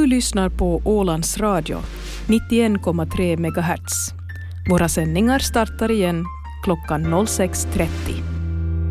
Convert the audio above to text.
Du lyssnar på Ålands Radio, 91,3 MHz. Våra sändningar startar igen klockan 06.30.